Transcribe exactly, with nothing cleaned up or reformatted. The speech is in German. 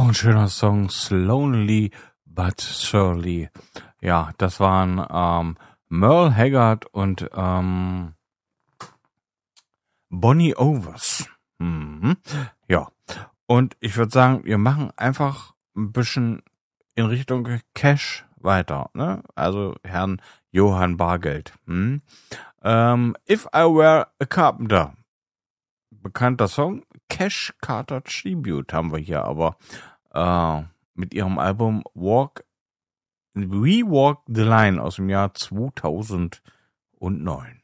ein schöner Song, Slowly but Surely. Ja, das waren ähm, Merle Haggard und ähm, Bonnie Overs. Mhm. Ja, und ich würde sagen, wir machen einfach ein bisschen in Richtung Cash weiter. Ne? Also Herrn Johann Bargeld. Hm? Ähm, If I Were a Carpenter. Bekannter Song. Cash Carter Tribute haben wir hier aber äh, mit ihrem Album Walk We Walk the Line aus dem Jahr zweitausendneun.